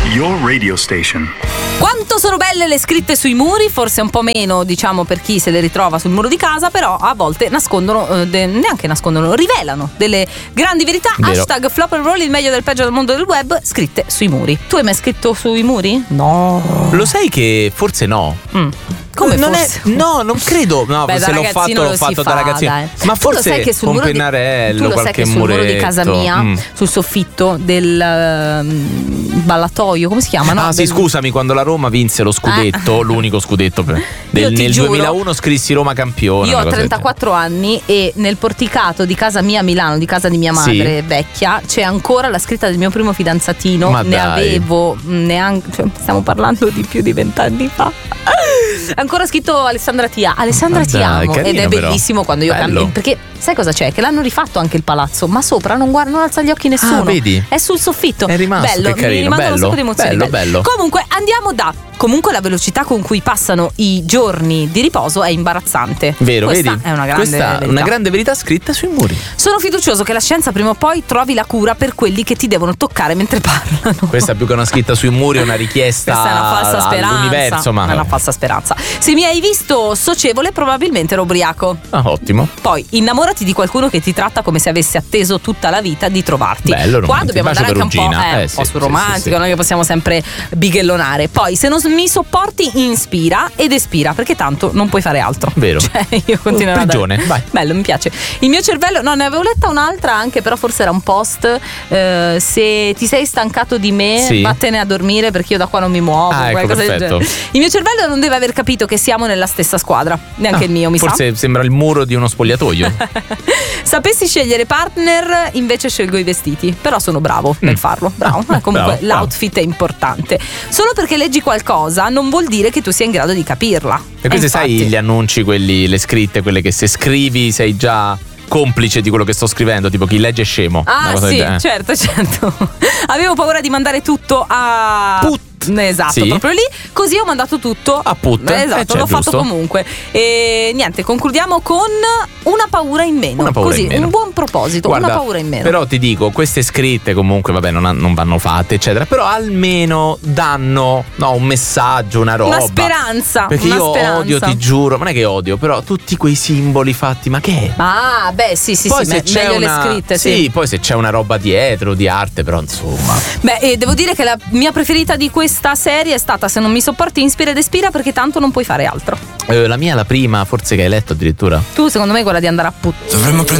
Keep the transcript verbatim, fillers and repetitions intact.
Your radio station. Quanto sono belle le scritte sui muri, forse un po' meno, diciamo, per chi se le ritrova sul muro di casa, però a volte nascondono, eh, de- neanche nascondono, rivelano delle grandi verità. Vero. Hashtag Flop and Roll, il meglio del peggio del mondo del web, scritte sui muri. Tu hai mai scritto sui muri? No. Lo sai che forse no. Mm. Come non forse? È, no, non credo. No, Beh, se da l'ho ragazzino fatto, lo l'ho si fatto fa, da ragazzino. dai. Ma Tu lo forse sai che sul con muro di- pennarello, tu lo sai qualche che sul muro di muretto. casa mia, Mm. sul soffitto del ehm, ballatoio, come si chiama? No? Ah, sì, Del- scusami, quando la Roma vinse lo scudetto, Eh. l'unico scudetto per- del- ti nel giuro, duemilauno scrissi Roma campione. Io una ho cosa del trentaquattro anni e nel porticato di casa mia a Milano, di casa di mia madre Sì. vecchia, c'è ancora la scritta del mio primo fidanzatino. Ma ne dai. avevo neanche, cioè, stiamo parlando di più di vent'anni fa. Ancora scritto Alessandra Tia. Alessandra Ma ti dai, amo. Ed carino è però. bellissimo quando io Bello. cambio. Perché sai cosa c'è? Che l'hanno rifatto anche il palazzo, ma sopra non guarda, non alza gli occhi nessuno. Ah, vedi? È sul soffitto. È rimasto, bello, che carino, mi rimangono un bello, sacco di emozioni. bello, belle. bello. Comunque andiamo da. Comunque la velocità con cui passano i giorni di riposo è imbarazzante. Vero, Questa vedi? è una grande Questa è verità. una grande verità scritta sui muri. Sono fiducioso che la scienza prima o poi trovi la cura per quelli che ti devono toccare mentre parlano. Questa più che una scritta sui muri è una richiesta Questa è una falsa speranza. all'universo, ma È una falsa speranza. Se mi hai visto socievole, probabilmente ero ubriaco. Ah, ottimo. Poi innamorati di qualcuno che ti tratta come se avesse atteso tutta la vita di trovarti. Bello, Qua romantico. dobbiamo Bacio andare anche un po', Perugina. eh, Eh, un sì, po' sul sì, romantico, sì, sì. non è che possiamo sempre bighellonare. Poi se non mi sopporti, inspira ed espira, perché tanto non puoi fare altro. Vero. Cioè, io continuo a Prigione, vai. Bello, mi piace. Il mio cervello, no, ne avevo letta un'altra anche, però forse era un post. eh, se ti sei stancato di me, Sì. vattene a dormire perché io da qua non mi muovo. Ah, ecco, qualcosa del perfetto. genere. Il mio cervello non deve aver capito che siamo nella stessa squadra, neanche Ah, il mio, mi sa. Forse sembra il muro di uno spogliatoio. Sapessi scegliere partner, invece scelgo i vestiti. Però sono bravo nel farlo. Bravo. Eh, comunque Bravo, l'outfit è importante. Solo perché leggi qualcosa non vuol dire che tu sia in grado di capirla. E questi infatti, sai gli annunci, quelli, le scritte, quelle che se scrivi sei già complice di quello che sto scrivendo, tipo chi legge è scemo. una Ah cosa sì, del genere. certo, certo. Avevo paura di mandare tutto a Put. Esatto, Sì. proprio lì. Così ho mandato tutto A put. Esatto, Eh, cioè, l'ho fatto giusto. comunque. E niente, concludiamo con una paura in meno. Una paura Così, in meno. un buon proposito, Guarda, una paura in meno. Però ti dico, queste scritte comunque vabbè non, non vanno fatte eccetera, però almeno danno no, un messaggio, una roba, Una speranza. perché una io speranza. odio, ti giuro, non è che odio, però tutti quei simboli fatti, ma che è? Ah, beh, sì, sì, Poi sì, se me- c'è meglio una, le scritte, sì. poi se c'è una roba dietro di arte, però insomma. Beh, e devo dire che la mia preferita di questa serie è stata Se non mi sopporti, inspira ed espira, perché tanto non puoi fare altro. Eh, la mia, la prima, forse che hai letto addirittura. Tu, secondo me, è quella di andare a put. Dovremmo